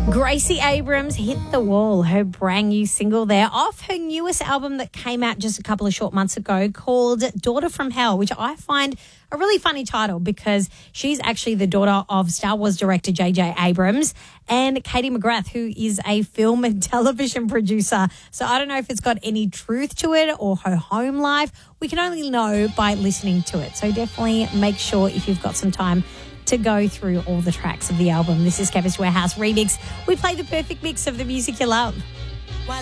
Gracie Abrams hit the wall, her brand new single there off her newest album that came out just a couple of short months ago called Daughter from Hell, which I find a really funny title because she's actually the daughter of Star Wars director J.J. Abrams and Katie McGrath, who is a film and television producer. So I don't know if it's got any truth to it or her home life. We can only know by listening to it. So definitely make sure if you've got some time to go through all the tracks of the album. This is Chemist Warehouse Remix. We play the perfect mix of the music you love.